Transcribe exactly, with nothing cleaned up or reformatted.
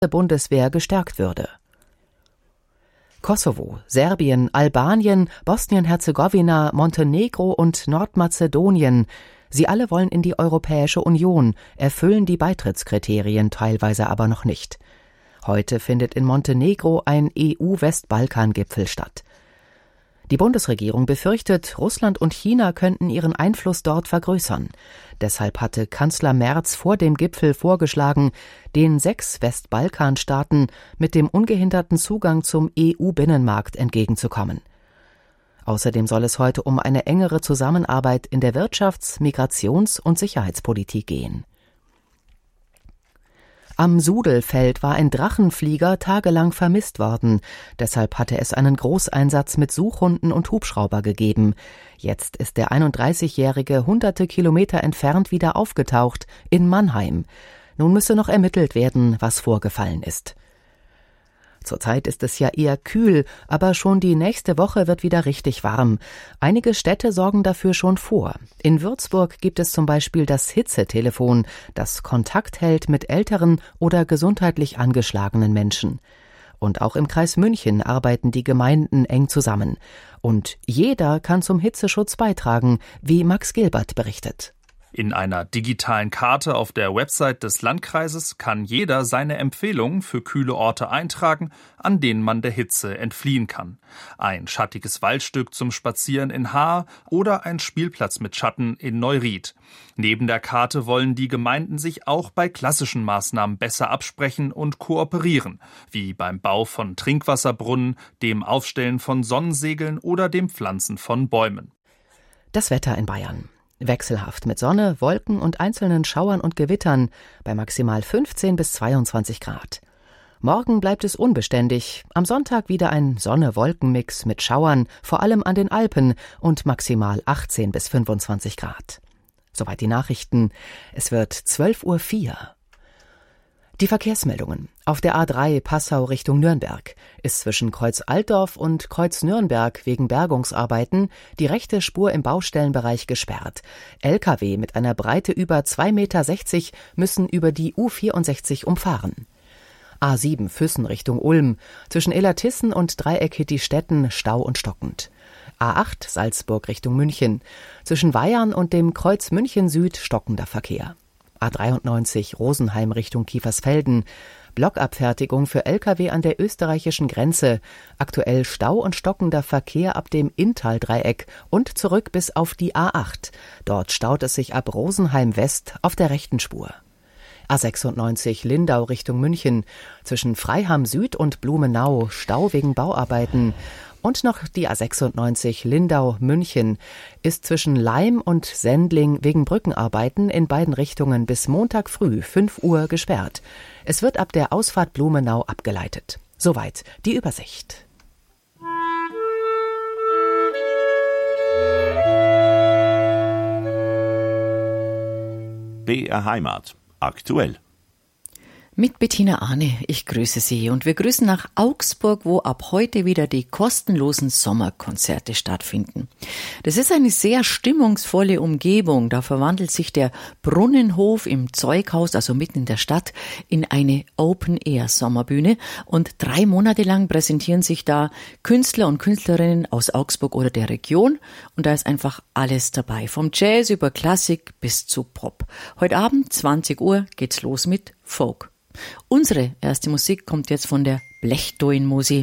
Bundeswehr gestärkt würde. Kosovo, Serbien, Albanien, Bosnien-Herzegowina, Montenegro und Nordmazedonien. Sie alle wollen in die Europäische Union, erfüllen die Beitrittskriterien teilweise aber noch nicht. Heute findet in Montenegro ein E U-Westbalkan-Gipfel statt. Die Bundesregierung befürchtet, Russland und China könnten ihren Einfluss dort vergrößern. Deshalb hatte Kanzler Merz vor dem Gipfel vorgeschlagen, den sechs Westbalkanstaaten mit dem ungehinderten Zugang zum E U-Binnenmarkt entgegenzukommen. Außerdem soll es heute um eine engere Zusammenarbeit in der Wirtschafts-, Migrations- und Sicherheitspolitik gehen. Am Sudelfeld war ein Drachenflieger tagelang vermisst worden. Deshalb hatte es einen Großeinsatz mit Suchhunden und Hubschrauber gegeben. Jetzt ist der einunddreißigjährige hunderte Kilometer entfernt wieder aufgetaucht, in Mannheim. Nun müsse noch ermittelt werden, was vorgefallen ist. Zurzeit ist es ja eher kühl, aber schon die nächste Woche wird wieder richtig warm. Einige Städte sorgen dafür schon vor. In Würzburg gibt es zum Beispiel das Hitzetelefon, das Kontakt hält mit älteren oder gesundheitlich angeschlagenen Menschen. Und auch im Kreis München arbeiten die Gemeinden eng zusammen. Und jeder kann zum Hitzeschutz beitragen, wie Max Gilbert berichtet. In einer digitalen Karte auf der Website des Landkreises kann jeder seine Empfehlungen für kühle Orte eintragen, an denen man der Hitze entfliehen kann. Ein schattiges Waldstück zum Spazieren in Haar oder ein Spielplatz mit Schatten in Neuried. Neben der Karte wollen die Gemeinden sich auch bei klassischen Maßnahmen besser absprechen und kooperieren, wie beim Bau von Trinkwasserbrunnen, dem Aufstellen von Sonnensegeln oder dem Pflanzen von Bäumen. Das Wetter in Bayern. Wechselhaft mit Sonne, Wolken und einzelnen Schauern und Gewittern bei maximal fünfzehn bis zweiundzwanzig Grad. Morgen bleibt es unbeständig, am Sonntag wieder ein Sonne-Wolken-Mix mit Schauern, vor allem an den Alpen und maximal achtzehn bis fünfundzwanzig Grad. Soweit die Nachrichten. Es wird zwölf Uhr vier. Die Verkehrsmeldungen. Auf der A drei Passau Richtung Nürnberg ist zwischen Kreuz Altdorf und Kreuz Nürnberg wegen Bergungsarbeiten die rechte Spur im Baustellenbereich gesperrt. L K W mit einer Breite über zwei Meter sechzig müssen über die U vierundsechzig umfahren. A sieben Füssen Richtung Ulm. Zwischen Illertissen und Dreieck Hitti-Stetten Stau und stockend. A acht Salzburg Richtung München. Zwischen Weyarn und dem Kreuz München Süd stockender Verkehr. A dreiundneunzig Rosenheim Richtung Kiefersfelden. Blockabfertigung für L K W an der österreichischen Grenze. Aktuell Stau und stockender Verkehr ab dem Inntal-Dreieck und zurück bis auf die A acht. Dort staut es sich ab Rosenheim West auf der rechten Spur. A sechsundneunzig Lindau Richtung München. Zwischen Freiham Süd und Blumenau Stau wegen Bauarbeiten. Und noch die A sechsundneunzig Lindau-München ist zwischen Laim und Sendling wegen Brückenarbeiten in beiden Richtungen bis Montag früh fünf Uhr gesperrt. Es wird ab der Ausfahrt Blumenau abgeleitet. Soweit die Übersicht. B R Heimat. Aktuell. Mit Bettina Ahne, ich grüße Sie und wir grüßen nach Augsburg, wo ab heute wieder die kostenlosen Sommerkonzerte stattfinden. Das ist eine sehr stimmungsvolle Umgebung, da verwandelt sich der Brunnenhof im Zeughaus, also mitten in der Stadt, in eine Open-Air-Sommerbühne und drei Monate lang präsentieren sich da Künstler und Künstlerinnen aus Augsburg oder der Region und da ist einfach alles dabei, vom Jazz über Klassik bis zu Pop. Heute Abend, zwanzig Uhr, geht's los mit Folk. Unsere erste Musik kommt jetzt von der Blechdoin-Musi.